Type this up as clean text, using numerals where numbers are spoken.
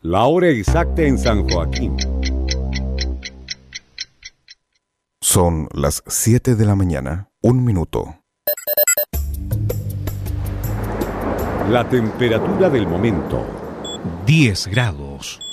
La hora exacta en San Joaquín. Son las 7 de la mañana, 1 minuto. La temperatura del momento. 10 grados.